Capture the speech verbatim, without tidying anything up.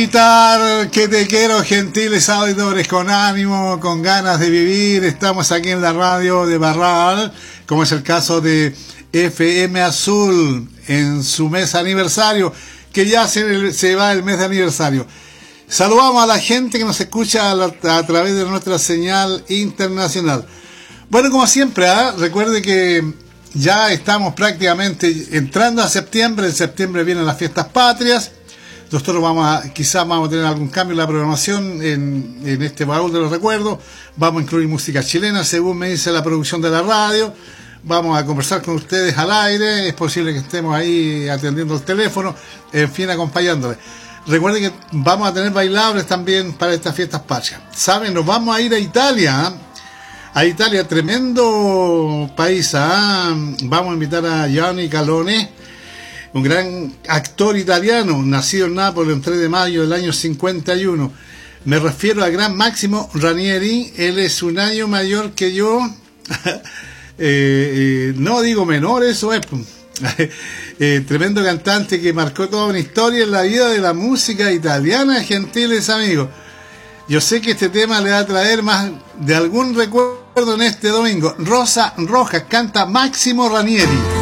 Que te quiero, gentiles auditores, con ánimo, con ganas de vivir. Estamos aquí en la radio de Barral, como es el caso de F M Azul, en su mes aniversario, que ya se, se va el mes de aniversario. Saludamos a la gente que nos escucha a, la, a través de nuestra señal internacional. Bueno, como siempre, ¿eh? Recuerde que ya estamos prácticamente entrando a septiembre. En septiembre vienen las fiestas patrias. Nosotros vamos a, quizás vamos a tener algún cambio en la programación en, en este baúl de los recuerdos. Vamos a incluir música chilena, según me dice la producción de la radio. Vamos a conversar con ustedes al aire. Es posible que estemos ahí atendiendo el teléfono, en fin, acompañándoles. Recuerden que vamos a tener bailables también para estas fiestas patrias. Saben, nos vamos a ir a Italia. ¿eh? A Italia, tremendo país. ¿eh? Vamos a invitar a Gianni Calone, un gran actor italiano, nacido en Nápoles el tres de mayo del año cincuenta y uno. Me refiero al gran Máximo Ranieri. Él es un año mayor que yo. eh, eh, no digo menor, eso es. eh, tremendo cantante que marcó toda una historia en la vida de la música italiana, gentiles amigos. Yo sé que este tema le va a traer más de algún recuerdo en este domingo. Rosa Rojas canta Máximo Ranieri.